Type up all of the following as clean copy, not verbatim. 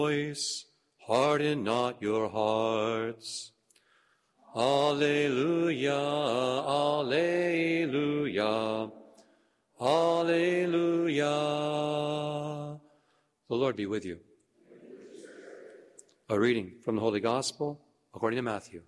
voice, harden not your hearts. Alleluia, alleluia, alleluia. The Lord be with you. A reading from the Holy Gospel according to Matthew.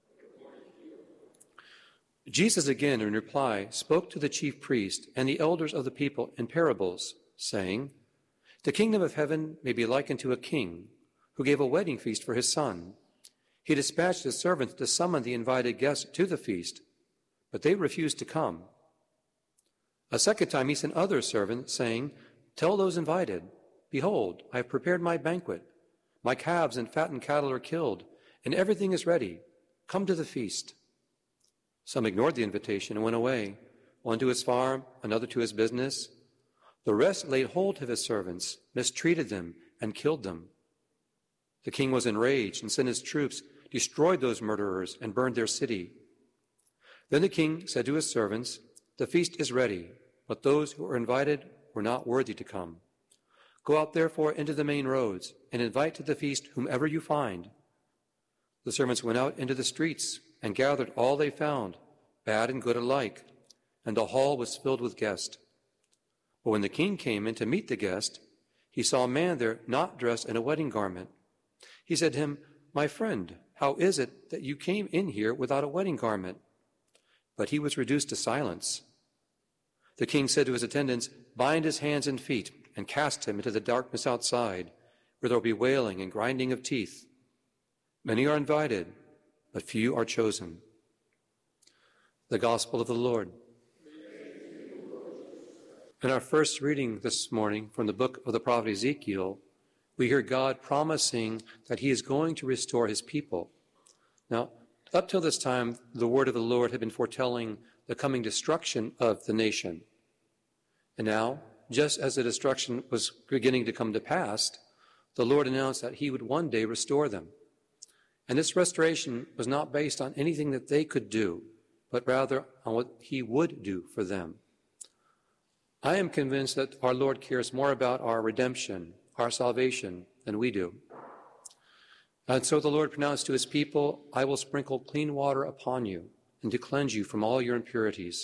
Jesus again, in reply, spoke to the chief priest and the elders of the people in parables, saying, "The kingdom of heaven may be likened to a king who gave a wedding feast for his son. He dispatched his servants to summon the invited guests to the feast, but they refused to come. A second time he sent other servants, saying, 'Tell those invited, behold, I have prepared my banquet. My calves and fattened cattle are killed, and everything is ready. Come to the feast.' Some ignored the invitation and went away, one to his farm, another to his business. The rest laid hold of his servants, mistreated them, and killed them. The king was enraged and sent his troops, destroyed those murderers, and burned their city. Then the king said to his servants, 'The feast is ready, but those who were invited were not worthy to come. Go out therefore into the main roads and invite to the feast whomever you find.' The servants went out into the streets and gathered all they found, bad and good alike, and the hall was filled with guests. But when the king came in to meet the guest, he saw a man there not dressed in a wedding garment. He said to him, 'My friend, how is it that you came in here without a wedding garment?' But he was reduced to silence. The king said to his attendants, 'Bind his hands and feet and cast him into the darkness outside, where there will be wailing and grinding of teeth. Many are invited, but few are chosen.'" The Gospel of the Lord. In our first reading this morning from the book of the prophet Ezekiel, we hear God promising that he is going to restore his people. Now, up till this time, the word of the Lord had been foretelling the coming destruction of the nation. And now, just as the destruction was beginning to come to pass, the Lord announced that he would one day restore them. And this restoration was not based on anything that they could do, but rather on what he would do for them. I am convinced that our Lord cares more about our redemption, our salvation, than we do. And so the Lord pronounced to his people, "I will sprinkle clean water upon you and to cleanse you from all your impurities."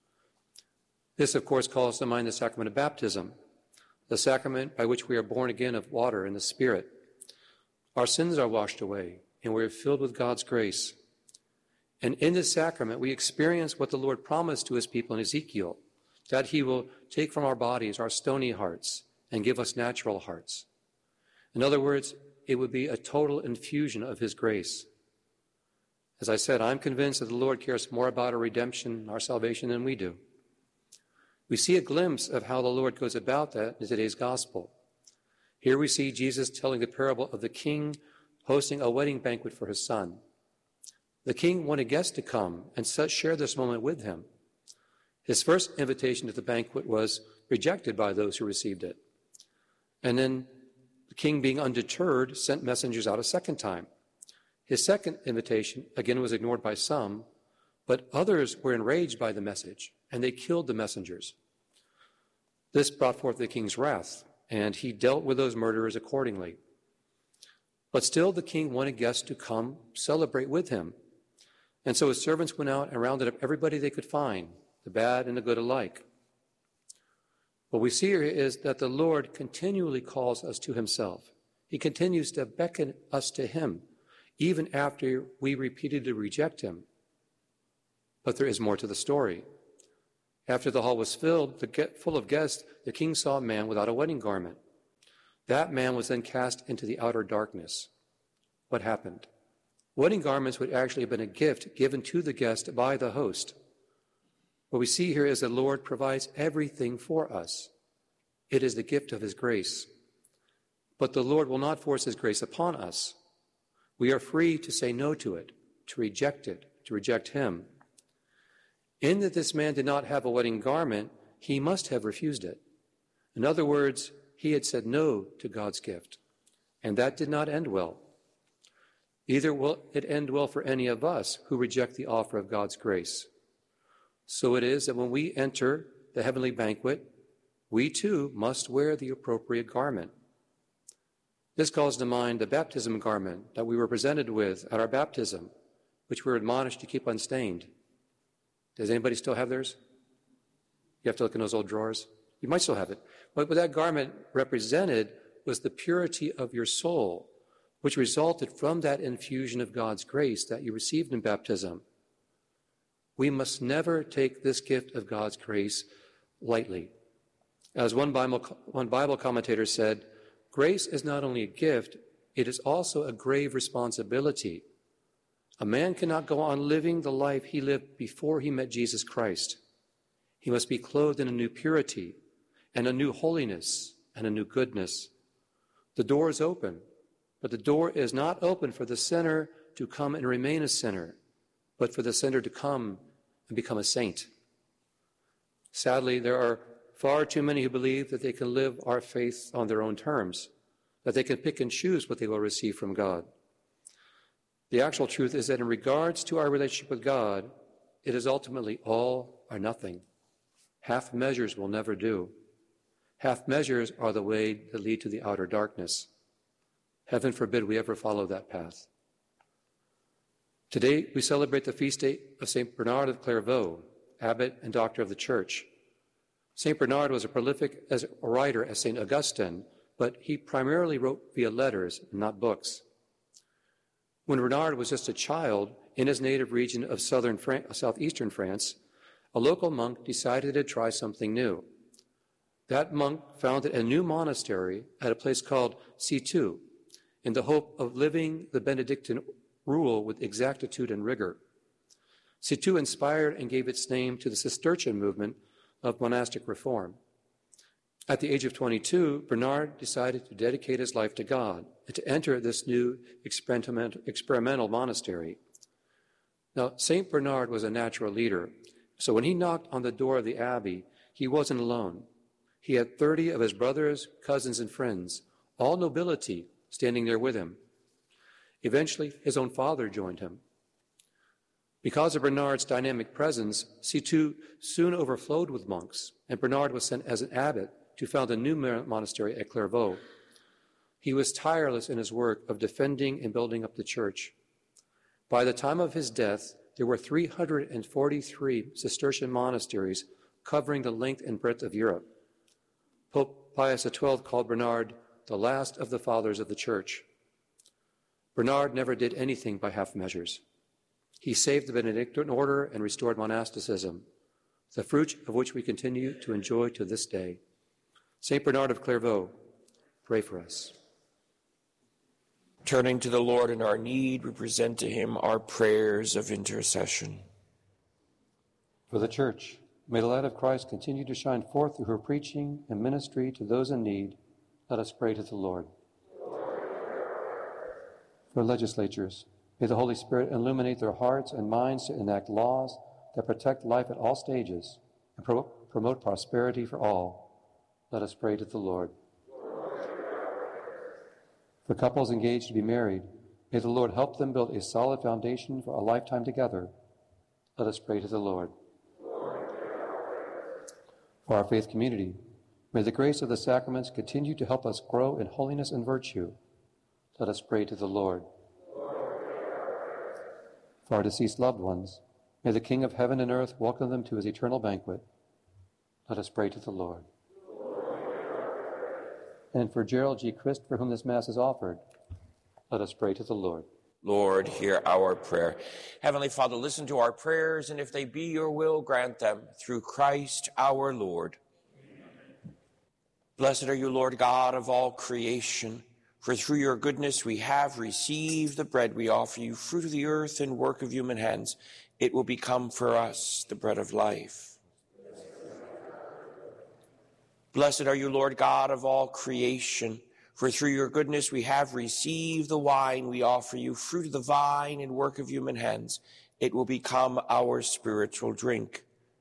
This, of course, calls to mind the sacrament of baptism, the sacrament by which we are born again of water and the Spirit. Our sins are washed away, and we are filled with God's grace. And in this sacrament, we experience what the Lord promised to his people in Ezekiel, that he will take from our bodies our stony hearts and give us natural hearts. In other words, it would be a total infusion of his grace. As I said, I'm convinced that the Lord cares more about our redemption, our salvation, than we do. We see a glimpse of how the Lord goes about that in today's gospel. Here we see Jesus telling the parable of the king hosting a wedding banquet for his son. The king wanted guests to come and share this moment with him. His first invitation to the banquet was rejected by those who received it. And then the king, being undeterred, sent messengers out a second time. His second invitation, again, was ignored by some, but others were enraged by the message, and they killed the messengers. This brought forth the king's wrath, and he dealt with those murderers accordingly. But still the king wanted guests to come celebrate with him. And so his servants went out and rounded up everybody they could find, the bad and the good alike. What we see here is that the Lord continually calls us to himself. He continues to beckon us to him, even after we repeatedly reject him. But there is more to the story. After the hall was full of guests, the king saw a man without a wedding garment. That man was then cast into the outer darkness. What happened? Wedding garments would actually have been a gift given to the guest by the host. What we see here is the Lord provides everything for us. It is the gift of his grace. But the Lord will not force his grace upon us. We are free to say no to it, to reject him. In that this man did not have a wedding garment, he must have refused it. In other words, he had said no to God's gift, and that did not end well. Neither will it end well for any of us who reject the offer of God's grace. So it is that when we enter the heavenly banquet, we too must wear the appropriate garment. This calls to mind the baptism garment that we were presented with at our baptism, which we were admonished to keep unstained. Does anybody still have theirs? You have to look in those old drawers. You might still have it. But what that garment represented was the purity of your soul, which resulted from that infusion of God's grace that you received in baptism. We must never take this gift of God's grace lightly. As one Bible commentator said, grace is not only a gift, it is also a grave responsibility. A man cannot go on living the life he lived before he met Jesus Christ. He must be clothed in a new purity and a new holiness and a new goodness. The door is open, but the door is not open for the sinner to come and remain a sinner, but for the sinner to come and become a saint. Sadly, there are far too many who believe that they can live our faith on their own terms, that they can pick and choose what they will receive from God. The actual truth is that in regards to our relationship with God, it is ultimately all or nothing. Half measures will never do. Half measures are the way that lead to the outer darkness. Heaven forbid we ever follow that path. Today, we celebrate the feast day of St. Bernard of Clairvaux, abbot and doctor of the Church. St. Bernard was as prolific a writer as St. Augustine, but he primarily wrote via letters, not books. When Bernard was just a child in his native region of southeastern France, a local monk decided to try something new. That monk founded a new monastery at a place called Cîteaux in the hope of living the Benedictine rule with exactitude and rigor. Cîteaux inspired and gave its name to the Cistercian movement of monastic reform. At the age of 22, Bernard decided to dedicate his life to God and to enter this new experimental monastery. Now, St. Bernard was a natural leader, so when he knocked on the door of the abbey, he wasn't alone. He had 30 of his brothers, cousins, and friends, all nobility, standing there with him. Eventually, his own father joined him. Because of Bernard's dynamic presence, Cîteaux soon overflowed with monks, and Bernard was sent as an abbot to found a new monastery at Clairvaux. He was tireless in his work of defending and building up the church. By the time of his death, there were 343 Cistercian monasteries covering the length and breadth of Europe. Pope Pius XII called Bernard the last of the fathers of the church. Bernard never did anything by half measures. He saved the Benedictine order and restored monasticism, the fruit of which we continue to enjoy to this day. St. Bernard of Clairvaux, pray for us. Turning to the Lord in our need, we present to him our prayers of intercession. For the Church, may the light of Christ continue to shine forth through her preaching and ministry to those in need. Let us pray to the Lord. For legislatures, may the Holy Spirit illuminate their hearts and minds to enact laws that protect life at all stages and promote prosperity for all. Let us pray to the Lord. For couples engaged to be married, may the Lord help them build a solid foundation for a lifetime together. Let us pray to the Lord. For our faith community, may the grace of the sacraments continue to help us grow in holiness and virtue. Let us pray to the Lord. For our deceased loved ones, may the King of heaven and earth welcome them to his eternal banquet. Let us pray to the Lord. And for Gerald G. Christ, for whom this Mass is offered, let us pray to the Lord. Lord, hear our prayer. Heavenly Father, listen to our prayers, and if they be your will, grant them through Christ our Lord. Amen. Blessed are you, Lord God of all creation, for through your goodness we have received the bread we offer you, fruit of the earth and work of human hands. It will become for us the bread of life. Blessed are you, Lord God of all creation, for through your goodness we have received the wine we offer you, fruit of the vine and work of human hands. It will become our spiritual drink.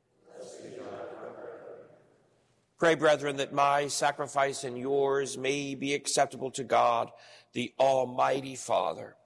Pray, brethren, that my sacrifice and yours may be acceptable to God, the Almighty Father.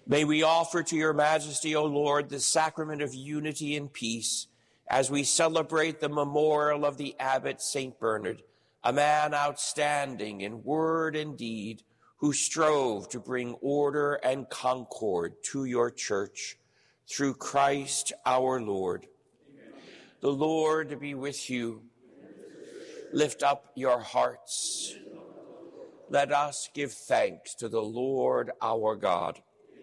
May we offer to your majesty, O Lord, the sacrament of unity and peace as we celebrate the memorial of the abbot St. Bernard, a man outstanding in word and deed, who strove to bring order and concord to your church, through Christ our Lord. Amen. The Lord be with you. Lift up your hearts. Let us give thanks to the Lord our God.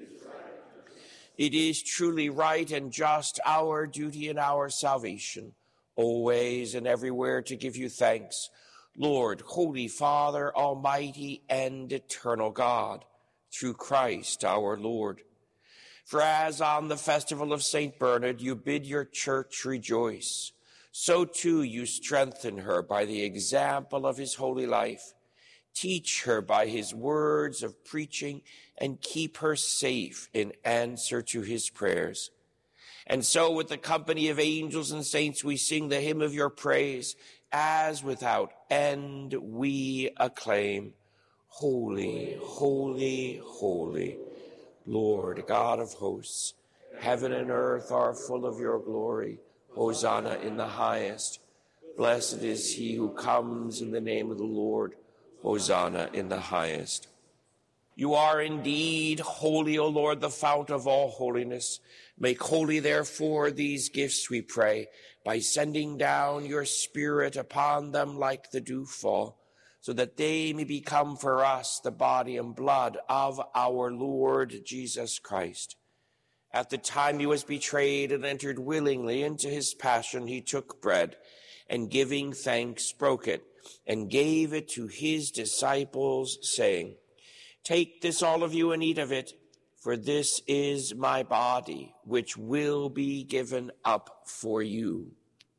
It is truly right and just, our duty and our salvation, always and everywhere to give you thanks, Lord, Holy Father, Almighty and eternal God, through Christ our Lord. For as on the festival of St. Bernard you bid your church rejoice, so too you strengthen her by the example of his holy life. Teach her by his words of preaching, and keep her safe in answer to his prayers. And so with the company of angels and saints we sing the hymn of your praise, as without end we acclaim, Holy, holy, holy, Lord God of hosts. Heaven and earth are full of your glory. Hosanna in the highest. Blessed is he who comes in the name of the Lord. Hosanna in the highest. You are indeed holy, O Lord, the fount of all holiness. Make holy, therefore, these gifts, we pray, by sending down your Spirit upon them like the dewfall, so that they may become for us the body and blood of our Lord Jesus Christ. At the time he was betrayed and entered willingly into his passion, he took bread, and giving thanks, broke it, and gave it to his disciples, saying, Take this, all of you, and eat of it, for this is my body, which will be given up for you.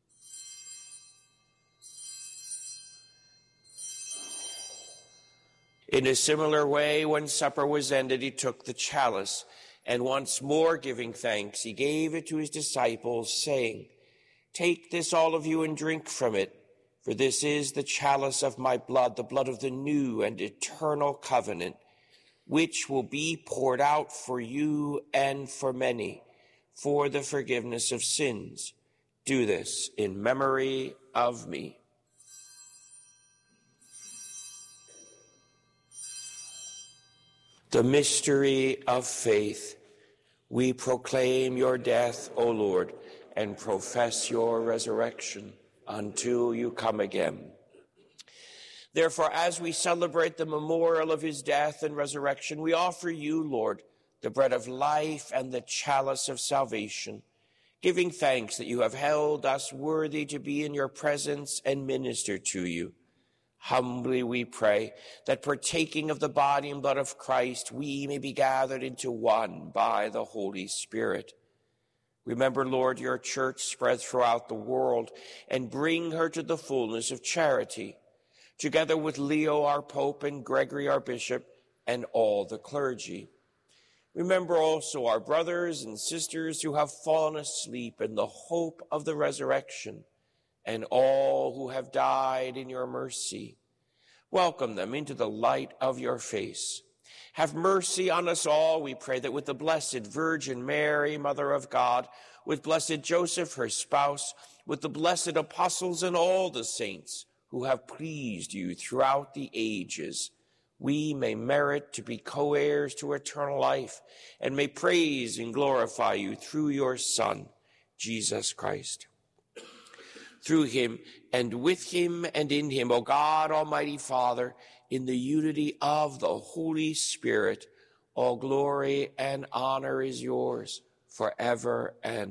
In a similar way, when supper was ended, he took the chalice, and once more giving thanks, he gave it to his disciples, saying, Take this, all of you, and drink from it, for this is the chalice of my blood, the blood of the new and eternal covenant, which will be poured out for you and for many for the forgiveness of sins. Do this in memory of me. The mystery of faith. We proclaim your death, O Lord, and profess your resurrection until you come again. Therefore, as we celebrate the memorial of his death and resurrection, we offer you, Lord, the bread of life and the chalice of salvation, giving thanks that you have held us worthy to be in your presence and minister to you. Humbly we pray that, partaking of the body and blood of Christ, we may be gathered into one by the Holy Spirit. Remember, Lord, your church spread throughout the world, and bring her to the fullness of charity, together with Leo, our Pope, and Gregory, our Bishop, and all the clergy. Remember also our brothers and sisters who have fallen asleep in the hope of the resurrection, and all who have died in your mercy. Welcome them into the light of your face. Have mercy on us all, we pray, that with the Blessed Virgin Mary, Mother of God, with blessed Joseph, her spouse, with the blessed apostles and all the saints who have pleased you throughout the ages, we may merit to be co-heirs to eternal life, and may praise and glorify you through your Son, Jesus Christ. Through him, and with him, and in him, O God, Almighty Father, in the unity of the Holy Spirit, all glory and honor is yours forever and